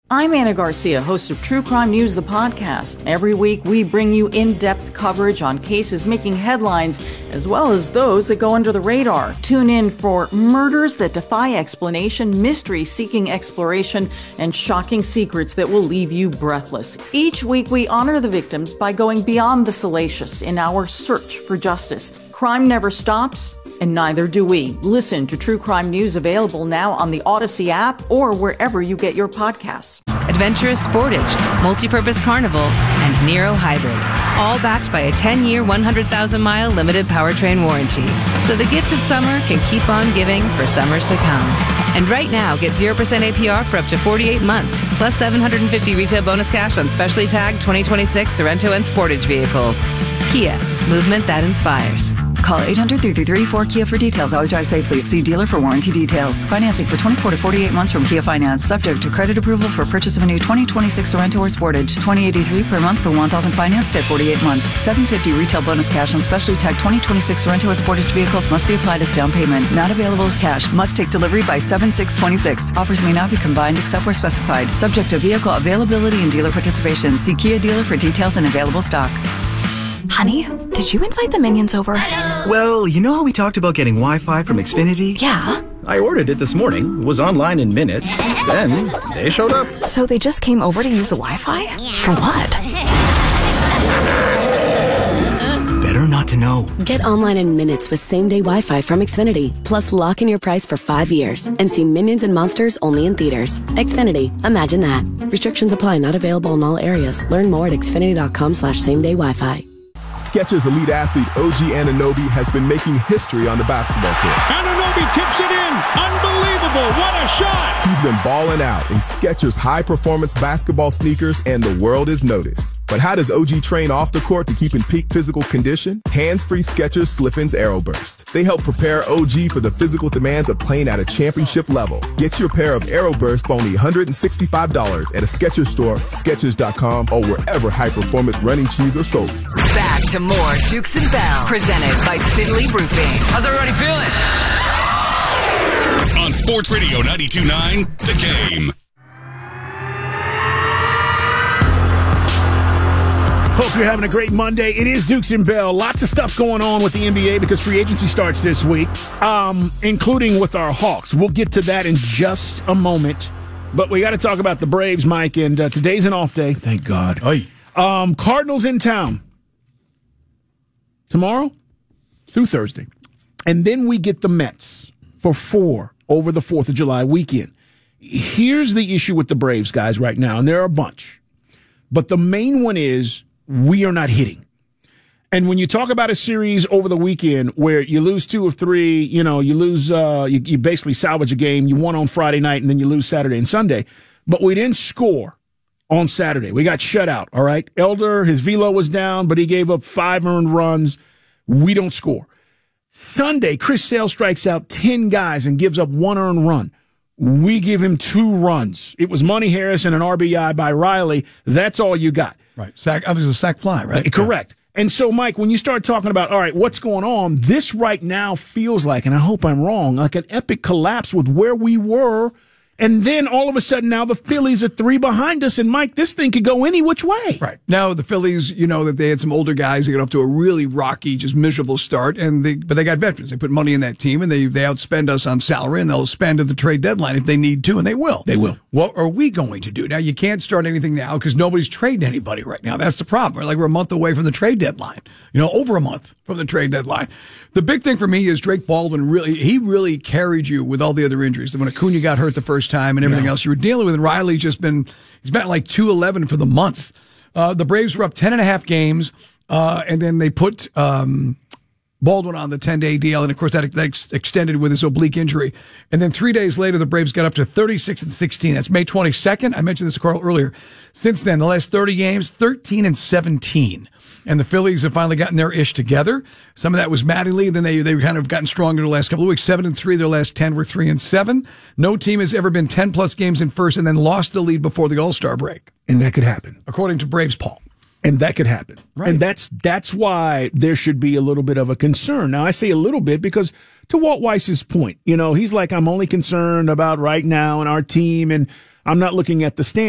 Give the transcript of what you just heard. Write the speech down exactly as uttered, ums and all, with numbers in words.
I'm Anna Garcia, host of True Crime News, the podcast. Every week, we bring you in-depth coverage on cases making headlines, as well as those that go under the radar. Tune in for murders that defy explanation, mysteries seeking exploration, and shocking secrets that will leave you breathless. Each week, we honor the victims by going beyond the salacious in our search for justice. Crime never stops, and neither do we. Listen to True Crime News, available now on the Odyssey app or wherever you get your podcasts. Adventurous Sportage, Multi-Purpose Carnival, and Nero Hybrid. All backed by a ten-year, one hundred thousand mile limited powertrain warranty. So the gift of summer can keep on giving for summers to come. And right now, get zero percent A P R for up to forty-eight months, plus seven hundred fifty retail bonus cash on specially tagged twenty twenty-six Sorento and Sportage vehicles. Kia, movement that inspires. Call eight hundred, three three three, four Kia for details. Always drive safely. See dealer for warranty details. Financing for twenty-four to forty-eight months from Kia Finance. Subject to credit approval for purchase of a new twenty twenty-six Sorento or Sportage. twenty eighty-three per month for one thousand financed at forty-eight months. seven hundred fifty retail bonus cash on specially tagged twenty twenty-six Sorento or Sportage vehicles must be applied as down payment. Not available as cash. Must take delivery by seven six twenty-six. Offers may not be combined except where specified. Subject to vehicle availability and dealer participation. See Kia dealer for details and available stock. Honey, did you invite the minions over? Well, you know how we talked about getting Wi-Fi from Xfinity? Yeah. I ordered it this morning, was online in minutes, then they showed up. So they just came over to use the Wi-Fi? For what? Better not to know. Get online in minutes with same-day Wi-Fi from Xfinity. Plus, lock in your price for five years and see Minions and Monsters only in theaters. Xfinity. Imagine that. Restrictions apply. Not available in all areas. Learn more at xfinity.com slash same-day Wi-Fi. Skechers elite athlete O G Anunoby has been making history on the basketball court. Anunoby tips it in. Unbelievable. What a shot. He's been balling out in Skechers high-performance basketball sneakers, and the world is noticed. But how does O G train off the court to keep in peak physical condition? Hands-free Skechers Slip-ins AeroBurst. They help prepare O G for the physical demands of playing at a championship level. Get your pair of AeroBurst for only one hundred sixty-five dollars at a Skechers store, Skechers dot com, or wherever high-performance running shoes are sold. Back to more Dukes and Bell, presented by Finley Roofing. How's everybody feeling? On Sports Radio ninety-two point nine, The Game. Hope you're having a great Monday. It is Dukes and Bell. Lots of stuff going on with the N B A because free agency starts this week, um, including with our Hawks. We'll get to that in just a moment. But we got to talk about the Braves, Mike, and uh, today's an off day. Thank God. Oy. Um, Cardinals in town tomorrow through Thursday. And then we get the Mets for four over the fourth of July weekend. Here's the issue with the Braves, guys, right now, and there are a bunch. But the main one is we are not hitting. And when you talk about a series over the weekend where you lose two of three, you know, you lose, uh, you, you basically salvage a game. You won on Friday night and then you lose Saturday and Sunday. But we didn't score on Saturday. We got shut out, all right? Elder, his velo was down, but he gave up five earned runs. We don't score. Sunday, Chris Sale strikes out ten guys and gives up one earned run. We give him two runs. It was Money Harris and an R B I by Riley. That's all you got. Right. Sack, I was a sack fly, right? Uh, correct. And so, Mike, when you start talking about, all right, what's going on, this right now feels like, and I hope I'm wrong, like an epic collapse with where we were. And then all of a sudden now the Phillies are three behind us. And, Mike, this thing could go any which way. Right. Now the Phillies, you know, that they had some older guys. They got off to a really rocky, just miserable start. and they, But they got veterans. They put money in that team, and they, they outspend us on salary, and they'll spend at the trade deadline if they need to, and they will. They will. What are we going to do? Now, you can't start anything now because nobody's trading anybody right now. That's the problem. We're like we're a month away from the trade deadline. You know, over a month from the trade deadline. The big thing for me is Drake Baldwin really, he really carried you with all the other injuries. When Acuna got hurt the first time and everything yeah. else you were dealing with, and Riley's just been, he's been like two eleven for the month. Uh, the Braves were up ten and a half games, uh, and then they put, um, Baldwin on the ten-day D L, and of course that, that ex- extended with his oblique injury. And then three days later, the Braves got up to thirty-six and sixteen. That's May twenty-second. I mentioned this to Carl earlier. Since then, the last thirty games, thirteen and seventeen. And the Phillies have finally gotten their ish together. Some of that was Mattingly. Then they they kind of gotten stronger the last couple of weeks. Seven and three. Their last ten were three and seven. No team has ever been ten plus games in first and then lost the lead before the All-Star break. And that could happen, according to Braves Paul. And that could happen. Right. And that's that's why there should be a little bit of a concern. Now, I say a little bit because to Walt Weiss's point, you know, he's like, I'm only concerned about right now and our team, and I'm not looking at the standings.